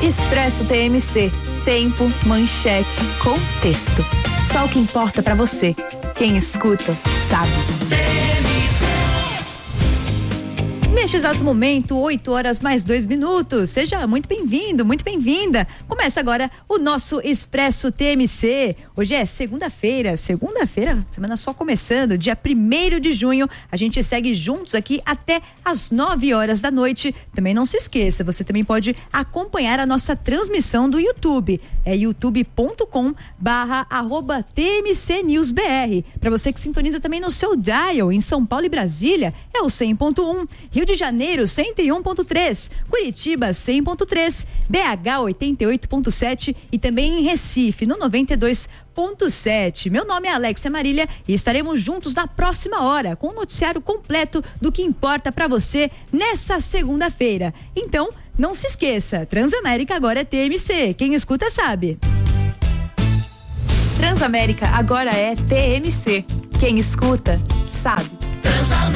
Expresso TMC. Tempo, manchete, contexto. Só o que importa pra você. Quem escuta, sabe. Neste exato momento, 8h mais 2 minutos. Seja muito bem-vindo, muito bem-vinda. Começa agora o nosso Expresso TMC. Hoje é segunda-feira, semana só começando, dia 1º de junho. A gente segue juntos aqui até às 9h da noite. Também não se esqueça, você também pode acompanhar a nossa transmissão do YouTube. É youtube.com/TMCNewsBR. Para você que sintoniza também no seu dial em São Paulo e Brasília, é o 100.1. Rio de Janeiro, 101.3, Curitiba, 100.3, BH, 88.7 e também em Recife, no 92.7. Meu nome é Alexia Marília e estaremos juntos na próxima hora com o noticiário completo do que importa para você nessa segunda-feira. Então, não se esqueça, Transamérica agora é TMC, quem escuta sabe. Transamérica agora é TMC, quem escuta sabe.